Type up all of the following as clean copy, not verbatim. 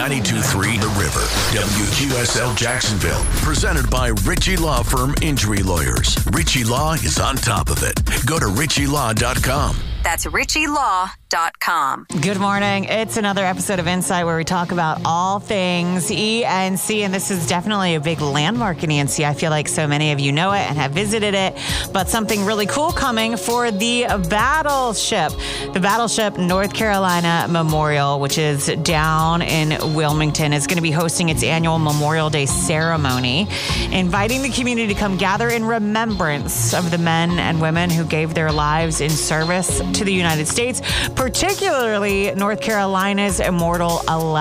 92.3 The River, WQSL Jacksonville. Presented by Ritchie Law Firm Injury Lawyers. Ritchie Law is on top of it. Go to ritchielaw.com. That's ritchielaw.com. Good morning. It's another episode of Insight where we talk about all things ENC, and this is definitely a big landmark in ENC. I feel like so many of you know it and have visited it, but something really cool coming for the Battleship. The Battleship North Carolina Memorial, which is down in Wilmington, is going to be hosting its annual Memorial Day ceremony, inviting the community to come gather in remembrance of the men and women who gave their lives in service to the United States, particularly North Carolina's immortal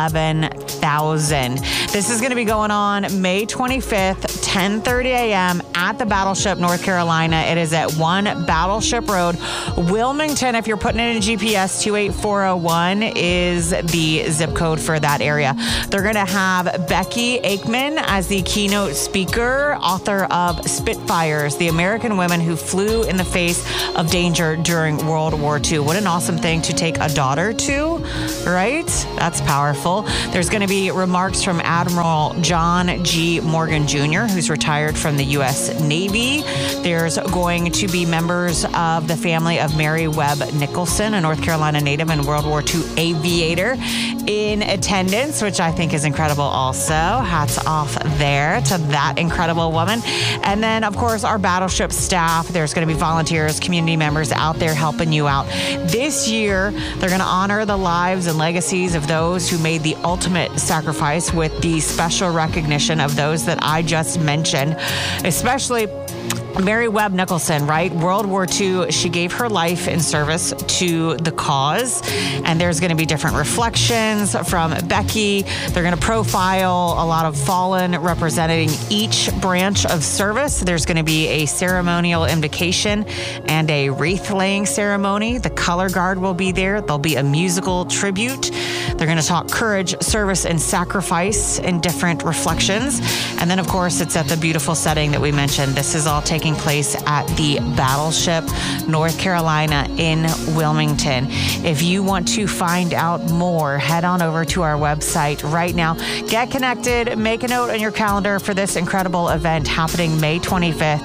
11,000. This is going to be going on May 25th, 10:30 a.m. at the Battleship, North Carolina. It is at 1 Battleship Road, Wilmington. If you're putting it in GPS, 28401 is the zip code for that area. They're going to have Becky Aikman as the keynote speaker, author of Spitfires, the American women who flew in the face of danger during World War II. What an awesome thing to take a daughter to, right? That's powerful. There's going to be remarks from Admiral John G. Morgan Jr., who's retired from the U.S. Navy. There's going to be members of the family of Mary Webb Nicholson, a North Carolina native and World War II aviator, in attendance, which I think is incredible also. Hats off there to that incredible woman. And then, of course, our Battleship staff. There's going to be volunteers, community members out there helping you out. This year, they're going to honor the lives and legacies of those who made the ultimate sacrifice with the special recognition of those that I just mentioned, especially Mary Webb Nicholson, right? World War II, she gave her life in service to the cause. And there's going to be different reflections from Becky. They're going to profile a lot of fallen representing each branch of service. There's going to be a ceremonial invocation and a wreath-laying ceremony. The color guard will be there. There'll be a musical tribute. They're going to talk courage, service, and sacrifice in different reflections. And then, of course, it's at the beautiful setting that we mentioned. This is all taking place at the Battleship, North Carolina in Wilmington. If you want to find out more, head on over to our website right now. Get connected. Make a note on your calendar for this incredible event happening May 25th.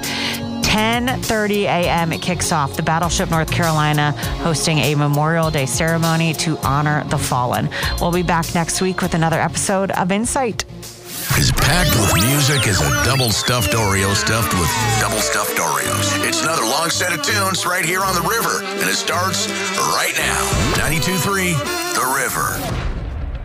10:30 a.m. it kicks off. The Battleship North Carolina hosting a Memorial Day ceremony to honor the fallen. We'll be back next week with another episode of Insight. Is packed with music as a double stuffed Oreo stuffed with double stuffed Oreos. It's another long set of tunes right here on The River, and it starts right now. 92.3 The River.